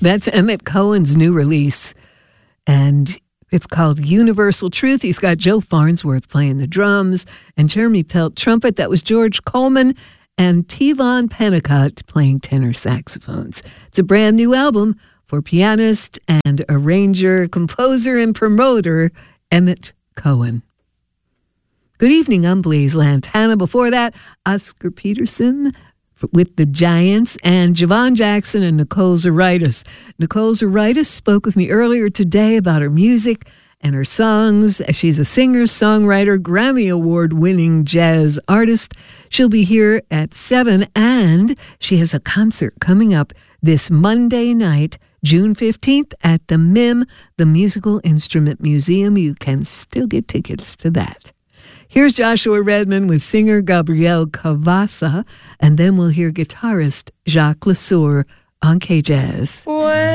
That's Emmett Cohen's new release, and it's called Universal Truth. He's got Joe Farnsworth playing the drums and Jeremy Pelt trumpet. That was George Coleman and Tevon Pennicott playing tenor saxophones. It's a brand new album for pianist and arranger, composer, and promoter Emmett Cohen. Good evening, I'm Blaise Lantana. Before that, Oscar Peterson with the Giants, and Javon Jackson and Nicole Zaritis. Nicole Zaritis spoke with me earlier today about her music and her songs. She's a singer, songwriter, Grammy Award-winning jazz artist. She'll be here at 7, and she has a concert coming up this Monday night, June 15th, at the MIM, the Musical Instrument Museum. You can still get tickets to that. Here's Joshua Redman with singer Gabrielle Cavassa, and then we'll hear guitarist Jacques Lesueur on K-Jazz.